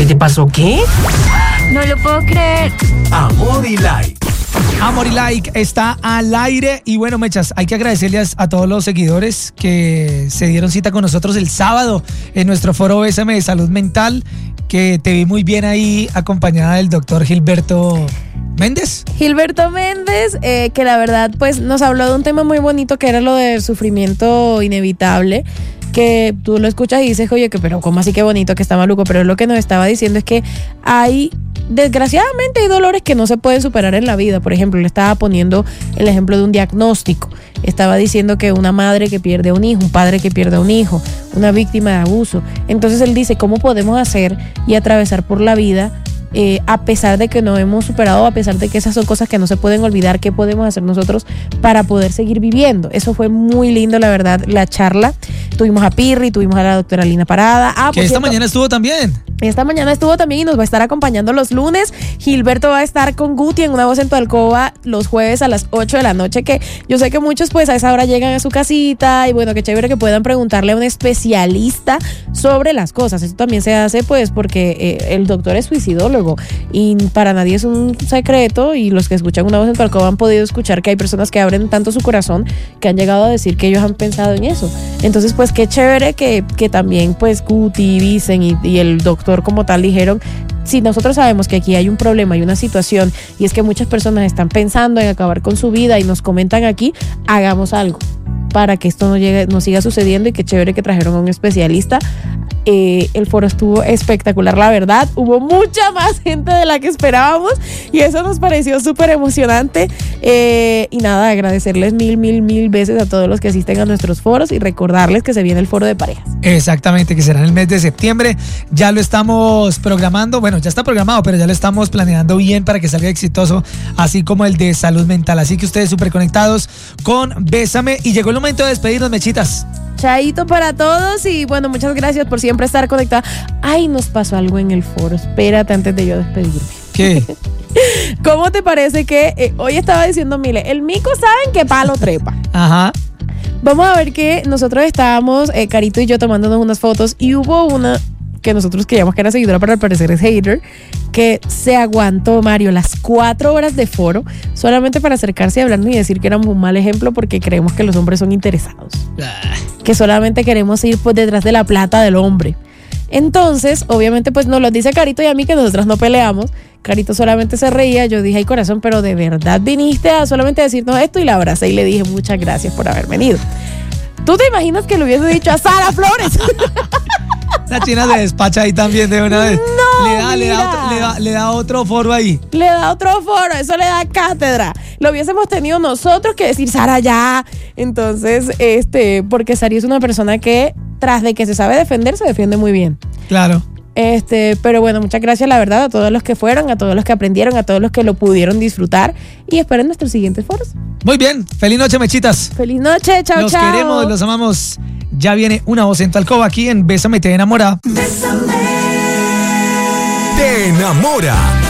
¿Qué te pasó? ¿Qué? No lo puedo creer. Amor y Like. Amor y Like está al aire. Y bueno, mechas, hay que agradecerles a todos los seguidores que se dieron cita con nosotros el sábado en nuestro foro Bésame de Salud Mental, que te vi muy bien ahí acompañada del doctor Gilberto Méndez. Gilberto Méndez, que la verdad pues nos habló de un tema muy bonito que era lo del sufrimiento inevitable, que tú lo escuchas y dices, oye, que pero ¿cómo así que bonito, que está maluco? Pero lo que nos estaba diciendo es que desgraciadamente hay dolores que no se pueden superar en la vida. Por ejemplo, le estaba poniendo el ejemplo de un diagnóstico. Estaba diciendo que una madre que pierde a un hijo, un padre que pierde a un hijo, una víctima de abuso. Entonces él dice, ¿cómo podemos hacer y atravesar por la vida a pesar de que no hemos superado, a pesar de que esas son cosas que no se pueden olvidar? ¿Qué podemos hacer nosotros para poder seguir viviendo? Eso fue muy lindo, la verdad, la charla. Tuvimos a Pirri, tuvimos a la doctora Lina Parada. Que esta mañana estuvo también. Esta mañana estuvo también y nos va a estar acompañando los lunes. Gilberto va a estar con Guti en Una Voz en tu Alcoba los jueves a las 8 de la noche, que yo sé que muchos pues a esa hora llegan a su casita y bueno, qué chévere que puedan preguntarle a un especialista sobre las cosas. Esto también se hace pues porque el doctor es suicidólogo y para nadie es un secreto, y los que escuchan Una Voz en tu Alcoba han podido escuchar que hay personas que abren tanto su corazón que han llegado a decir que ellos han pensado en eso. Entonces pues qué chévere que también pues Guti, Vicen y el doctor como tal dijeron, si nosotros sabemos que aquí hay un problema y una situación y es que muchas personas están pensando en acabar con su vida y nos comentan aquí, hagamos algo para que esto no siga sucediendo, y qué chévere que trajeron a un especialista. El foro estuvo espectacular, la verdad. Hubo mucha más gente de la que esperábamos y eso nos pareció súper emocionante. Y nada, agradecerles mil veces a todos los que asisten a nuestros foros y recordarles que se viene el foro de parejas. Exactamente, que será en el mes de septiembre. Ya lo estamos programando, bueno, ya está programado, pero ya lo estamos planeando bien para que salga exitoso, así como el de salud mental. Así que ustedes súper conectados con Bésame, y llegó el momento de despedirnos, mechitas. Chaito para todos y bueno, muchas gracias por siempre estar conectada. Ay, nos pasó algo en el foro, espérate antes de yo despedirme. ¿Qué? ¿Cómo te parece que hoy estaba diciendo Mile, el mico saben que palo trepa? Ajá. Vamos a ver que nosotros estábamos, Carito y yo, tomándonos unas fotos, y hubo una que nosotros creíamos que era seguidora, pero al parecer es hater, que se aguantó, Mario, las 4 horas de foro solamente para acercarse y hablarnos y decir que éramos un mal ejemplo porque creemos que los hombres son interesados, que solamente queremos ir pues detrás de la plata del hombre. Entonces, obviamente, pues nos lo dice Carito y a mí, que nosotras no peleamos. Carito solamente se reía. Yo dije, ay, corazón, pero de verdad viniste a solamente decirnos esto, y la abracé y le dije, muchas gracias por haber venido. ¿Tú te imaginas que le hubiese dicho a Sara Flores? La china se despacha ahí también de una vez. No, le da otro foro ahí. Le da otro foro, eso le da cátedra. Lo hubiésemos tenido nosotros que decir, Sara, ya. Entonces, porque Sari es una persona que, tras de que se sabe defender, se defiende muy bien. Claro. Pero bueno, muchas gracias, la verdad, a todos los que fueron, a todos los que aprendieron, a todos los que lo pudieron disfrutar, y esperen nuestros siguientes foros. Muy bien, feliz noche, mechitas. Feliz noche, chao, los chao. Los queremos, los amamos. Ya viene Una Voz en tu Alcoba aquí en Bésame, te enamora. Bésame. Te enamora.